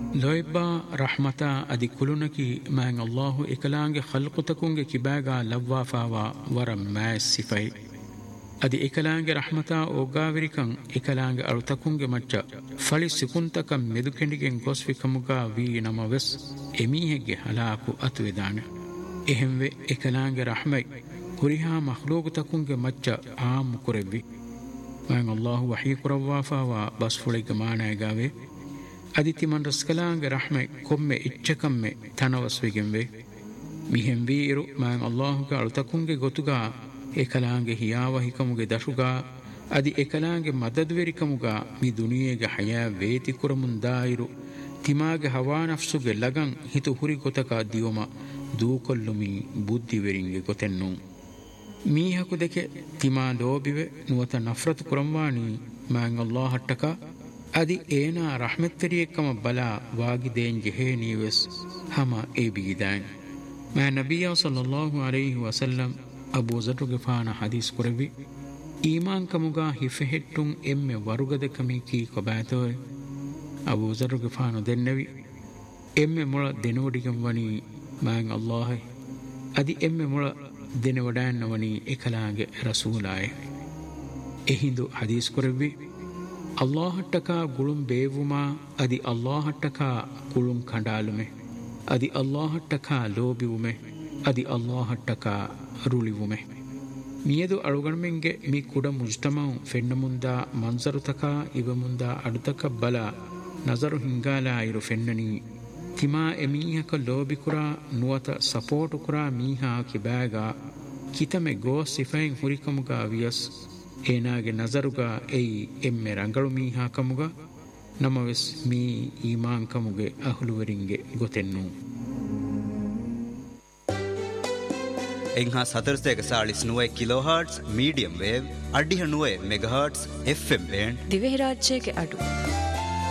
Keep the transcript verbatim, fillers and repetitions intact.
ಲೋಯ್ಬಾ ರಹಮತ ಅದಿ ಕುಲುನಕಿ ಮ್ಯಾಂಗ್ ಅಲ್ಲಾಹು ಎಕಲಾಂಗೆ ಖಲ್ಕುತಕುಂಗೆ ಕಿಬಾಗ ಲವ್ವಾಫಾವಾ ವರ ಮ್ಯಾಸ್ ಸಿಫೈ ಅದಿ ಎಕಲಾಂಗೆ ರಹಮತ ಓಗಾವಿರಿಕಂ ಎಕಲಾಂಗೆ ಅಳುತಕುಂಗೆ ಮಚ್ಚ ಫಳಿ ಸಿಕುಂತಕಂ ಮೆದುಕೆಂಡಿಗೆಂ ಗೊಸ್ವಿಕಮುಗ ವಿ ನಮವೆಸ್ ಎಮೀಹೆಗ್ಗೆ ಹಲಾಕು ಅತುವೆದಾನೆ ಎಹೆಂವೆ ಎಕಲಾಂಗೆ ರಹಮೈ ಹುರಿಹಾ ಮಖ್ಲೂಗುತಕುಂಗೆ ಮಚ್ಚ ಆಮ್ ಕುರೆವ್ವಿ ಮ್ಯಾಂಗ್ ಅಲ್ಲಾಹು ವಹೀ ಕುರವ್ವಾಫಾವಾ ಬಸ್ಫುಳಿಗೆ ಮಾನಾಯಗಾವೆ ಅದಿತಿ ಮನ್ ರಸ್ಕಲಾಂಗೆ ರಹಮೆ ಕೊಮ್ಮೆ ಇಚ್ಚಕಮ್ಮೆ ತನವಸ್ವಿಗೆಂವೆ ಮಿಹೆಂ ವೀರು ಮ್ಯಾಂಗ್ ಅಲ್ಲಾಹುಗೆ ಅಳುತಕುಂಗೆ ಗೊತುಗ ಎಕಲಾಂಗೆ ಹಿಯಾವ ಹಿಕಮುಗೆ ದಶುಗ ಅದಿ ಎಕಲಾಂಗೆ ಮದದ್ವೆರಿಕಮುಗ ಮಿ ದುನಿಯೆಗೆ ಹಯಾ ವೇತಿ ಕುರಮುಂದಾಯಿರು ತಿಮಾಗೆ ಹವಾ ನಫ್ಸುಗೆ ಲಗಂ ಹಿತು ಹುರಿ ಗೊತಕ ದಿಯುಮ ದೂಕೊಲ್ಲುಮಿ ಬುದ್ಧಿವೆರಿಂಗೆ ಗೊತೆನ್ನು ಮೀಹಕು ದೆಕೆ ತಿಮಾ ಲೋಬಿವೆ ನುವತ ನಫ್ರತು ಕುರಂವಾಣಿ ಮ್ಯಾಂಗ್ ಅಲ್ಲಾಹಟ್ಟಕ ಅದಿ ಏನಾ ರಹಮತ್ತರಿಯಕ್ಕಮ ಬಲ ವಾಗಿದೇನ್ ಜೆಹೇ ನೀವೆಸ್ ಹಮ ಎ ಬಿಗಿದಾನ್ ಮಾ ನಬಿಯ ಸಲ್ಲಲ್ಲಾಹು ಅಲೈಹಿ ವಸಲ್ಲಂ ಅಬೂ ಝರ್ ಗಿಫಾನ ಹದೀಸ್ ಕುರವಿ ಈಮಾನ್ ಕಮುಗ ಹಿಫೆහෙಟ್ಟುಂ ಎಮ್ಮೆ ವರುಗದ ಕಮಿ ಕೀ ಕೊಬಾತೋಯ್ ಅಬೂ ಝರ್ ಗಿಫಾನ ದೆನ್ನವಿ ಎಮ್ಮೆ ಮುಳ ದೆನೋಡಿಗಂ ವನಿ ಮ್ಯಾಂಗ್ ಅಲ್ಲಾಹ್ ಅದಿ ಎಮ್ಮೆ ಮುಳ ದೆನವಡಾನ್ನ ವನಿ ಎಕಲಾಗೆ ರಸೂಲಾಯ್ ಎಹಿಂದು ಹದೀಸ್ ಕುರವಿ ಅಲ್ಲಾಹಟ್ಟಕ ಗುಳುಂ ಬೇವುಮಾ ಅದಿ ಅಲ್ಲಾಹಟ್ಟಕ ಗುಳುಂ ಕಂಡಾಲುಮೆ ಅದಿ ಅಲ್ಲಾಹಟ್ಟಕ ಲೋಬಿವುಮೆ ಅದಿ ಅಲ್ಲಾಹಟ್ಟಕ ರುಳಿವುಮೆ ಮಿಯದು ಅಳುಗಣ್ಮೆಂಗೆ ಮಿ ಕುಡ ಮುಜ್ತಮಂ ಫೆನ್ನ ಮುಂದ ಮನ್ಸರುತಕ ಇವ ಮುಂದ ಅಡುತಕ ಬಲ ನಜರು ಹಿಂಗಾಲ ಇರು ಫೆನ್ನನಿ ತಿಮಾ ಎಮೀಹಕ ಲೋಬಿಕುರ ನುವತ ಸಪೋರ್ಟು ಕುರ ಮೀಹಾ ಕಿಬಾಗ ಕಿತಮೆ ಗೋ ಸಿಫೈನ್ ಹುರಿಕಮುಗ ವಿಯಸ್ ಏನಾಗೆ ನಜರುಗ ಎಯಿ ಎಮ್ಮೆ ರಂಗಳು ಮೀಹಾ ಕಮುಗ ನಮವೆಸ್ me ಈಮಾನ್ ಕಮುಗೆ ಅಹುಲುವರಿಂಗೆ ಗೊತೆನ್ನು ಎಂಹಾ ಸತರ್ಸೆಗ ಸಾಳಿಸ್ ನುವೆ kilo hertz medium wave ಅಡ್ಡಿಹ ನುವೆ mega hertz FM band ದಿವೆ ರಾಜ್ಯಕ್ಕೆ ಅಡು